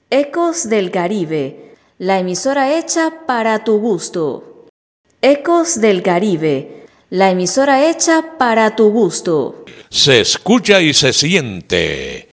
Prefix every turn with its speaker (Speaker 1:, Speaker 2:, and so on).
Speaker 1: Ecos del Caribe, la emisora hecha para tu gusto. Ecos del Caribe, la emisora hecha para tu gusto.
Speaker 2: Se escucha y se siente